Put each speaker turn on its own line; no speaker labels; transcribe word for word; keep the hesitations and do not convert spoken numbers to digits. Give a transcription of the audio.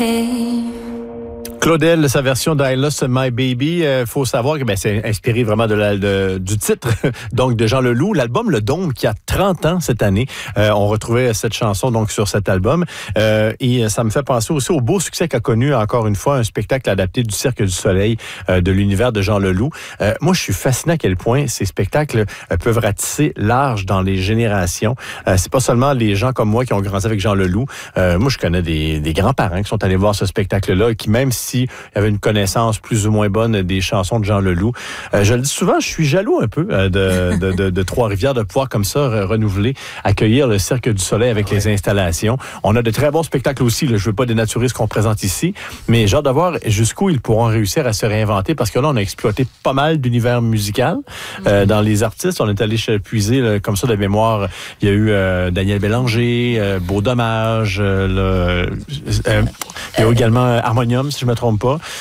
Claudel, sa version d'I Lost My Baby, il euh, faut savoir que ben, c'est inspiré vraiment de la, de, du titre donc de Jean Leloup. L'album Le Dôme, qui a trente ans cette année, euh, on retrouvait cette chanson donc sur cet album. Euh, et ça me fait penser aussi au beau succès qu'a connu, encore une fois, un spectacle adapté du Cirque du Soleil euh, de l'univers de Jean Leloup. Euh, moi, je suis fasciné à quel point ces spectacles euh, peuvent ratisser large dans les générations. Euh, c'est pas seulement les gens comme moi qui ont grandi avec Jean Leloup. Euh, moi, je connais des, des grands-parents qui sont allés voir ce spectacle-là et qui, même si il y avait une connaissance plus ou moins bonne des chansons de Jean Leloup. Euh, je le dis souvent, je suis jaloux un peu euh, de, de, de, de Trois-Rivières de pouvoir comme ça re- renouveler, accueillir le Cirque du Soleil avec ouais. les installations. On a de très bons spectacles aussi. Là. Je ne veux pas dénaturer ce qu'on présente ici, mais j'ai hâte de voir jusqu'où ils pourront réussir à se réinventer parce que là, on a exploité pas mal d'univers musical euh, mm-hmm. dans les artistes. On est allé puiser là, comme ça de mémoire. Il y a eu euh, Daniel Bélanger, euh, Beau Dommage, euh, le, euh, il y a eu également Harmonium, si je me trompe pas.